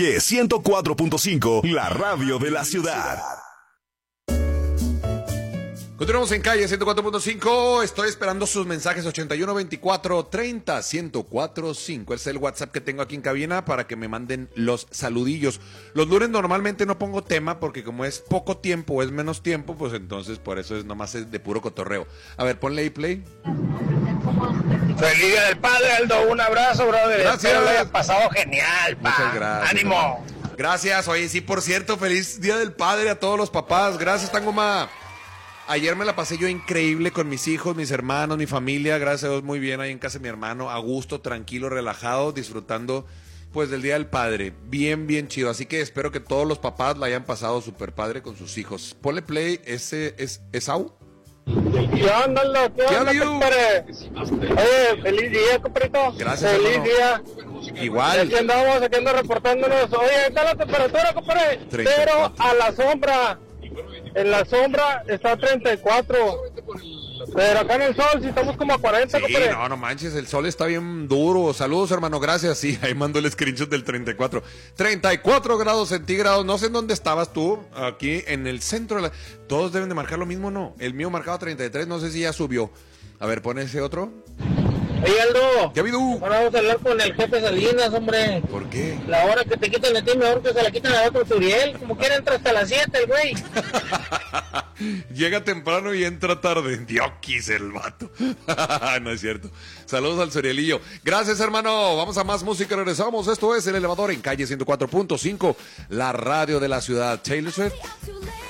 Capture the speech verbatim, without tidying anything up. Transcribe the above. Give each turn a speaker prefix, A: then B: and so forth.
A: ciento cuatro punto cinco, la radio de la ciudad.
B: Continuamos en Calle ciento cuatro punto cinco. Estoy esperando sus mensajes. Ochenta y uno veinticuatro treinta ciento cuatro punto cinco. Es el WhatsApp que tengo aquí en cabina para que me manden los saludillos. Los lunes normalmente no pongo tema porque como es poco tiempo o es menos tiempo, pues entonces por eso es nomás es de puro cotorreo. A ver, ponle ahí play.
C: Feliz Día del Padre, Aldo. Un abrazo, brother.
B: Gracias.
C: Espero lo hayas pasado genial, pa.
B: Muchas gracias.
C: ¡Ánimo!
B: Gracias. Oye, sí, por cierto, feliz Día del Padre a todos los papás. Gracias, Tangoma. Ayer me la pasé yo increíble con mis hijos, mis hermanos, mi familia, gracias a Dios muy bien ahí en casa de mi hermano, a gusto, tranquilo, relajado, disfrutando pues del Día del Padre, bien, bien chido, así que espero que todos los papás la hayan pasado súper padre con sus hijos. Ponle play, ese es Esau.
C: ¿Qué onda, Aldo? ¿Qué
B: ¿Qué
C: onda,
B: onda,
C: compadre? Oye, feliz día, compadrito.
B: Gracias,
C: Feliz
B: hermano.
C: día.
B: Igual.
C: Aquí andamos, aquí andamos reportándonos. Oye, está la temperatura, compadre.
B: treinta y
C: Pero
B: cuatro.
C: a la sombra. En la sombra está treinta y cuatro. Pero acá en el sol sí estamos como a cuarenta,
B: Sí,
C: compadre.
B: no, no manches, el sol está bien duro. Saludos, hermano, gracias. Sí, ahí mando el screenshot del treinta y cuatro. treinta y cuatro grados centígrados. No sé en dónde estabas tú, aquí en el centro de la... Todos deben de marcar lo mismo, ¿no? El mío marcaba treinta y tres, no sé si ya subió. A ver, pon ese otro.
C: Oye, Aldo.
B: ¿Qué ha habido?
C: Ahora vamos a hablar con el jefe Salinas, hombre.
B: ¿Por qué?
C: La hora que te quitan a ti, mejor que se la quiten a otro Turiel. Como quiera entra hasta las siete el güey.
B: Llega temprano y entra tarde. Diokis el vato. No es cierto. Saludos al Sorielillo. Gracias, hermano. Vamos a más música. Regresamos. Esto es El Elevador en Calle ciento cuatro punto cinco, la radio de la ciudad. Taylor Swift.